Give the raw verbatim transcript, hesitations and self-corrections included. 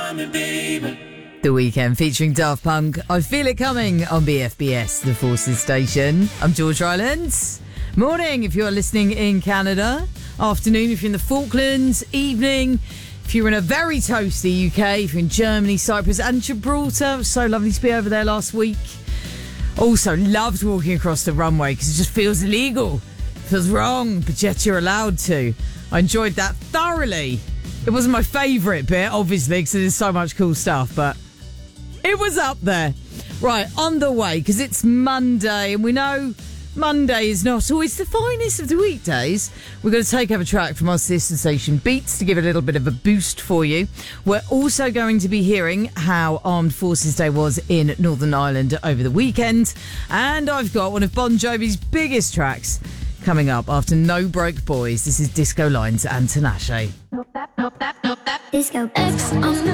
coming, baby. The Weekend featuring Daft Punk. I Feel It Coming on B F B S, the Forces Station. I'm George Rylands. Morning if you're listening in Canada. Afternoon if you're in the Falklands. Evening if you're in a very toasty U K. If you're in Germany, Cyprus and Gibraltar. It was so lovely to be over there last week. Also loved walking across the runway because it just feels illegal. It feels wrong, but yet you're allowed to. I enjoyed that thoroughly. It wasn't my favourite bit, obviously, because there's so much cool stuff, but it was up there. Right, on the way, because it's Monday, and we know Monday is not always the finest of the weekdays. We're going to take over a track from our sister station Beats to give it a little bit of a boost for you. We're also going to be hearing how Armed Forces Day was in Northern Ireland over the weekend. And I've got one of Bon Jovi's biggest tracks coming up after No Broke Boys. This is Disco Lines and Tinashe. Disco X on the